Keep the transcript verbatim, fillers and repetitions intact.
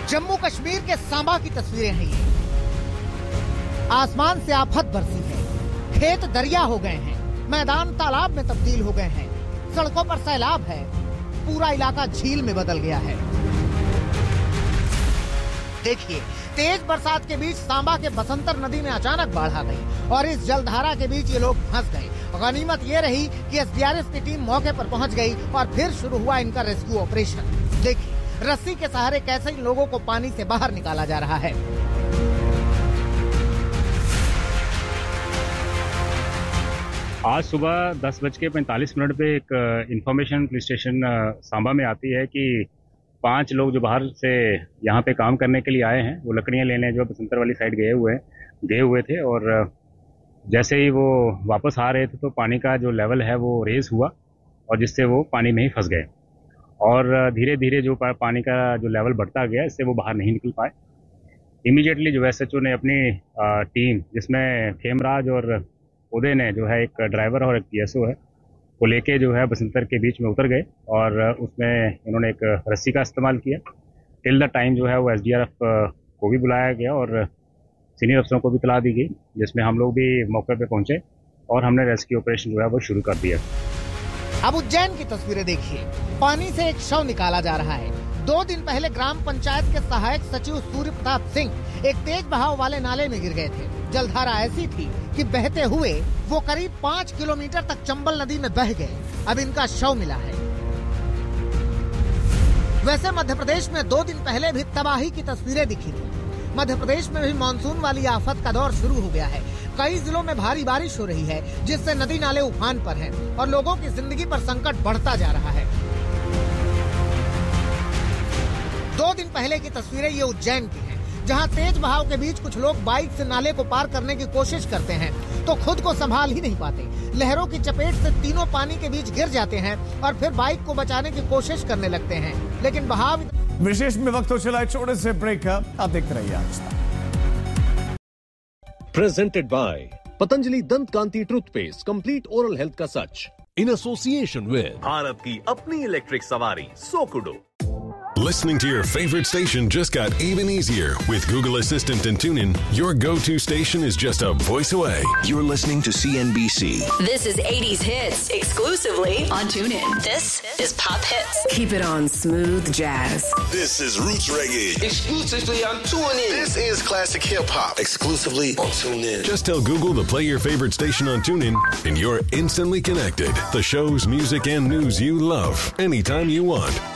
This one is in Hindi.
जम्मू कश्मीर के सांबा की तस्वीरें हैं ये। आसमान से आफत बरसी है, खेत दरिया हो गए हैं, मैदान तालाब में तब्दील हो गए हैं, सड़कों पर सैलाब है, पूरा इलाका झील में बदल गया है। देखिए, तेज बरसात के बीच सांबा के बसंतर नदी में अचानक बाढ़ आ गई और इस जलधारा के बीच ये लोग फंस गए। गनीमत ये रही कि एसडीआरएफ की टीम मौके पर पहुंच गई और फिर शुरू हुआ इनका रेस्क्यू ऑपरेशन। देखिए, रस्सी के सहारे कैसे इन लोगों को पानी से बाहर निकाला जा रहा है। आज सुबह दस बज के पैंतालीस मिनट पे एक इंफॉर्मेशन पुलिस स्टेशन सांबा में आती है कि पांच लोग जो बाहर से यहाँ पे काम करने के लिए आए हैं, वो लकड़ियाँ लेने जो बसंतर वाली साइड गए हुए गए हुए थे और जैसे ही वो वापस आ रहे थे तो पानी का जो लेवल है वो रेज हुआ और जिससे वो पानी में ही फंस गए और धीरे धीरे जो पानी का जो लेवल बढ़ता गया, इससे वो बाहर नहीं निकल पाए। इमीडिएटली जो एसएचओ ने अपनी टीम, जिसमें खेमराज और उदय ने जो है एक ड्राइवर और एक पीएसओ है, वो लेके जो है बसंतर के बीच में उतर गए और उसमें इन्होंने एक रस्सी का इस्तेमाल किया। टिल द टाइम जो है वो एसडीआरएफ को भी बुलाया गया और सीनियर अफसरों को भी इतला दी गई, जिसमें हम लोग भी मौके पे पहुंचे और हमने रेस्क्यू ऑपरेशन जो है वो शुरू कर दिया। अब उज्जैन की तस्वीरें देखिए, पानी से एक शव निकाला जा रहा है। दो दिन पहले ग्राम पंचायत के सहायक सचिव सूर्य प्रताप सिंह एक तेज बहाव वाले नाले में गिर गए थे। जलधारा ऐसी थी कि बहते हुए वो करीब पाँच किलोमीटर तक चंबल नदी में बह गए। अब इनका शव मिला है। वैसे मध्य प्रदेश में दो दिन पहले भी तबाही की तस्वीरें दिखी थी। मध्य प्रदेश में भी मानसून वाली आफत का दौर शुरू हो गया है। कई जिलों में भारी बारिश हो रही है, जिससे नदी नाले उफान पर हैं और लोगों की जिंदगी पर संकट बढ़ता जा रहा है। दो दिन पहले की तस्वीरें ये उज्जैन की हैं, जहां तेज बहाव के बीच कुछ लोग बाइक से नाले को पार करने की कोशिश करते हैं तो खुद को संभाल ही नहीं पाते। लहरों की चपेट से तीनों पानी के बीच गिर जाते हैं और फिर बाइक को बचाने की कोशिश करने लगते हैं, लेकिन बहाव। विशेष में वक्त हो चला है छोटे से ब्रेक का, आप देखते रहिए आज तक। Presented by Patanjali Dant Kanti Toothpaste, complete oral health का सच, in association with भारत की अपनी इलेक्ट्रिक सवारी सोकुडो। Listening to your favorite station just got even easier. With Google Assistant and TuneIn, your go-to station is just a voice away. You're listening to C N B C. This is eighties hits exclusively on TuneIn. This is Pop Hits. Keep it on smooth jazz. This is Roots Reggae. Exclusively on TuneIn. This is classic hip hop. Exclusively on TuneIn. Just tell Google to play your favorite station on TuneIn and you're instantly connected. The shows, music, and news you love anytime you want.